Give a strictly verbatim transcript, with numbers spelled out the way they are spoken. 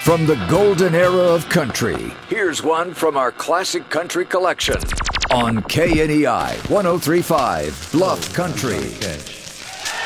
From the golden era of country, here's one from our classic country collection on K N E I one oh three point five Bluff Country.